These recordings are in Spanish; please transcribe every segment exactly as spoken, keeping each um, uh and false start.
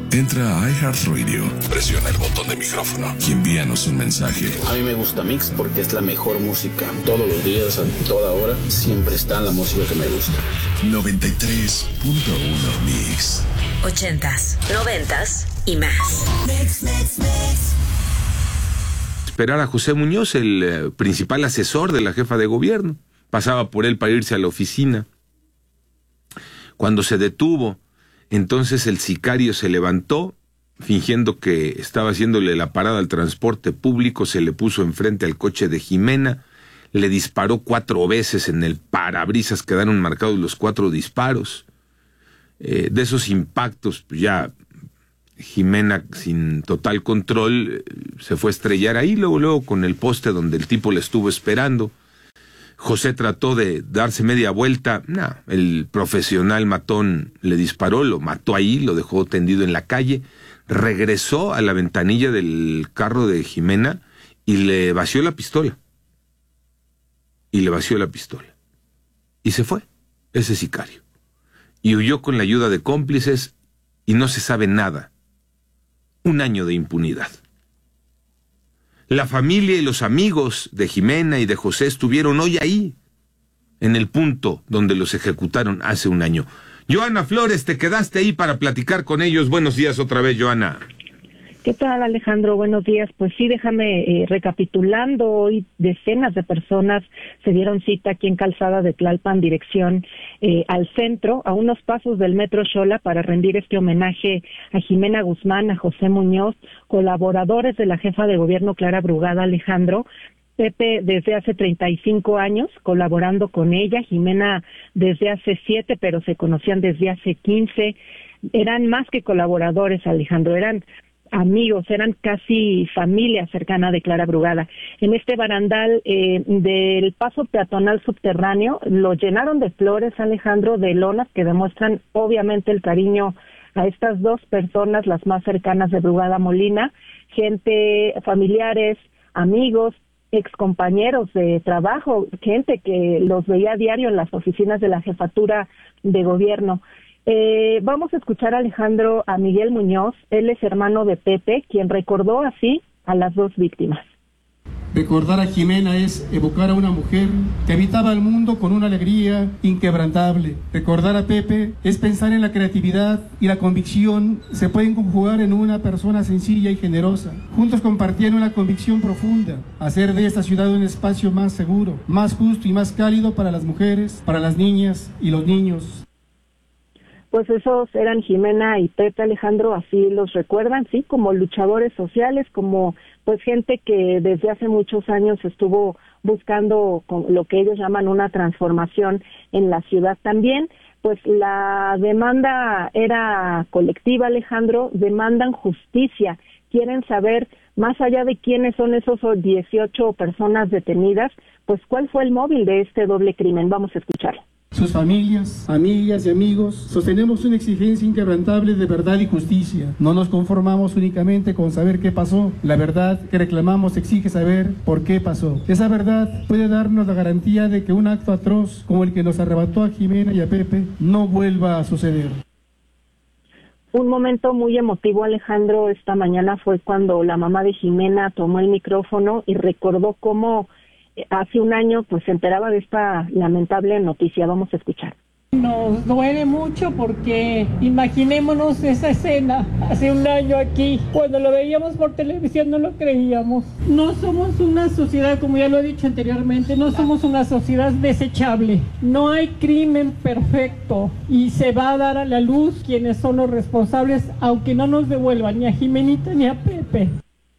Entra a iHeartRadio, presiona el botón de micrófono y envíanos un mensaje. A mí me gusta Mix porque es la mejor música. Todos los días, a toda hora, siempre está la música que me gusta. noventa y tres punto uno Mix. Ochentas, noventas y más. Mix, mix, mix. Esperar a José Muñoz, el eh, principal asesor de la jefa de gobierno. Pasaba por él para irse a la oficina. Cuando se detuvo, entonces el sicario se levantó, fingiendo que estaba haciéndole la parada al transporte público, se le puso enfrente al coche de Jimena, le disparó cuatro veces en el parabrisas, quedaron marcados los cuatro disparos. Eh, de esos impactos, pues ya Jimena, sin total control, eh, se fue a estrellar ahí, luego, luego con el poste donde el tipo le estuvo esperando. José trató de darse media vuelta, no, el profesional matón le disparó, lo mató ahí, lo dejó tendido en la calle, regresó a la ventanilla del carro de Jimena y le vació la pistola. Y le vació la pistola. Y se fue, ese sicario. Y huyó con la ayuda de cómplices y no se sabe nada. Un año de impunidad. La familia y los amigos de Jimena y de José estuvieron hoy ahí, en el punto donde los ejecutaron hace un año. Joana Flores, te quedaste ahí para platicar con ellos. Buenos días otra vez, Joana. ¿Qué tal, Alejandro? Buenos días. Pues sí, déjame eh, recapitulando. Hoy decenas de personas se dieron cita aquí en Calzada de Tlalpan, dirección eh, al centro, a unos pasos del Metro Xola, para rendir este homenaje a Jimena Guzmán, a José Muñoz, colaboradores de la jefa de gobierno Clara Brugada, Alejandro. Pepe desde hace treinta y cinco años colaborando con ella, Jimena desde hace siete, pero se conocían desde hace quince. Eran más que colaboradores, Alejandro, eran amigos, eran casi familia cercana de Clara Brugada. En este barandal eh, del paso peatonal subterráneo lo llenaron de flores, Alejandro, de lonas que demuestran obviamente el cariño a estas dos personas, las más cercanas de Brugada Molina, gente, familiares, amigos, excompañeros de trabajo, gente que los veía a diario en las oficinas de la jefatura de gobierno. Eh, vamos a escuchar, Alejandro, a Miguel Muñoz. Él es hermano de Pepe, quien recordó así a las dos víctimas. Recordar a Jimena es evocar a una mujer que habitaba el mundo con una alegría inquebrantable. Recordar a Pepe es pensar en la creatividad y la convicción se pueden conjugar en una persona sencilla y generosa. Juntos compartían una convicción profunda, hacer de esta ciudad un espacio más seguro, más justo y más cálido para las mujeres, para las niñas y los niños. Pues esos eran Jimena y Pepe, Alejandro, así los recuerdan, sí, como luchadores sociales, como pues gente que desde hace muchos años estuvo buscando con lo que ellos llaman una transformación en la ciudad. También, pues la demanda era colectiva, Alejandro, demandan justicia, quieren saber, más allá de quiénes son esos dieciocho personas detenidas, pues cuál fue el móvil de este doble crimen. Vamos a escucharlo. Sus familias, amigas y amigos, sostenemos una exigencia inquebrantable de verdad y justicia. No nos conformamos únicamente con saber qué pasó. La verdad que reclamamos exige saber por qué pasó. Esa verdad puede darnos la garantía de que un acto atroz como el que nos arrebató a Jimena y a Pepe no vuelva a suceder. Un momento muy emotivo, Alejandro, esta mañana fue cuando la mamá de Jimena tomó el micrófono y recordó cómo hace un año pues se enteraba de esta lamentable noticia. Vamos a escuchar. Nos duele mucho porque imaginémonos esa escena hace un año aquí, cuando lo veíamos por televisión no lo creíamos. No somos una sociedad, como ya lo he dicho anteriormente, no somos una sociedad desechable. No hay crimen perfecto y se va a dar a la luz quienes son los responsables, aunque no nos devuelvan ni a Jimenita ni a Pepe.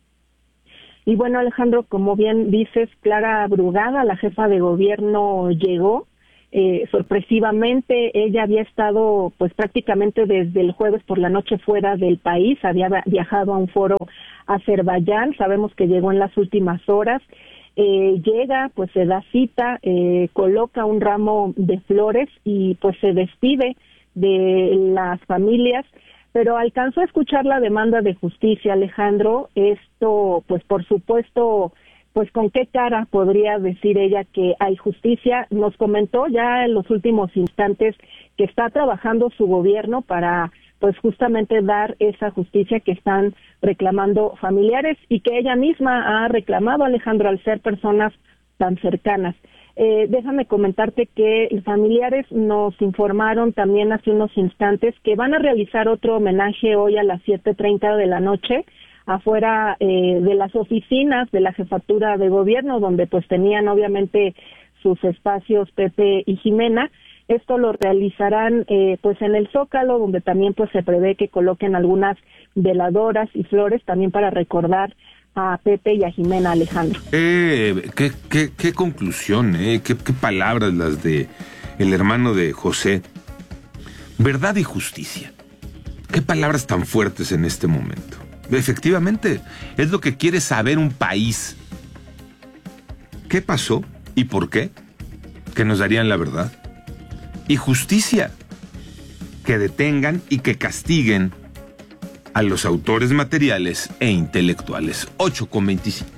Y bueno, Alejandro, como bien dices, Clara Brugada, la jefa de gobierno, llegó eh, sorpresivamente. Ella había estado pues prácticamente desde el jueves por la noche fuera del país, había viajado a un foro a Azerbaiyán, sabemos que llegó en las últimas horas. Eh, llega, pues se da cita, eh, coloca un ramo de flores y pues se despide de las familias. Pero alcanzó a escuchar la demanda de justicia, Alejandro. Esto, pues por supuesto, pues con qué cara podría decir ella que hay justicia. Nos comentó ya en los últimos instantes que está trabajando su gobierno para pues justamente dar esa justicia que están reclamando familiares y que ella misma ha reclamado, Alejandro, al ser personas tan cercanas. Eh, déjame comentarte que los familiares nos informaron también hace unos instantes que van a realizar otro homenaje hoy a las siete treinta de la noche afuera eh, de las oficinas de la jefatura de gobierno, donde pues tenían obviamente sus espacios Pepe y Jimena. Esto lo realizarán eh, pues en el Zócalo, donde también pues se prevé que coloquen algunas veladoras y flores también para recordar a Pepe y a Jimena, Alejandro. Eh, qué, qué, qué conclusión, eh, qué, qué palabras las de el hermano de José. Verdad y justicia. Qué palabras tan fuertes en este momento. Efectivamente, es lo que quiere saber un país. ¿Qué pasó y por qué? Que nos darían la verdad. Y justicia. Que detengan y que castiguen a los autores materiales e intelectuales. ocho con veinticinco.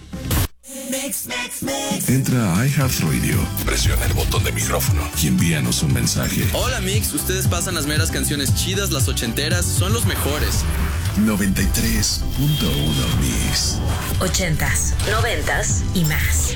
Entra a iHeartRadio, presiona el botón de micrófono y envíanos un mensaje. Hola Mix, ustedes pasan las meras canciones chidas, las ochenteras, son los mejores. noventa y tres punto uno Mix. Ochentas, noventas y más.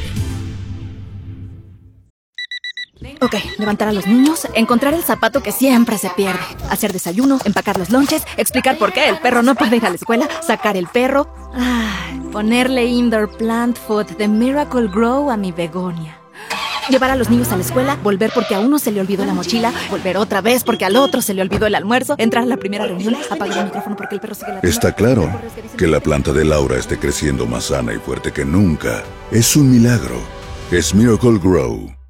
Ok, levantar a los niños, encontrar el zapato que siempre se pierde, hacer desayuno, empacar los lonches, explicar por qué el perro no puede ir a la escuela, sacar el perro, ay, ponerle indoor plant food de Miracle Grow a mi begonia. Llevar a los niños a la escuela, volver porque a uno se le olvidó la mochila, volver otra vez porque al otro se le olvidó el almuerzo, entrar a la primera reunión, apagar el micrófono porque el perro sigue ladrando. Está claro que la planta de Laura esté creciendo más sana y fuerte que nunca. Es un milagro. Es Miracle Grow.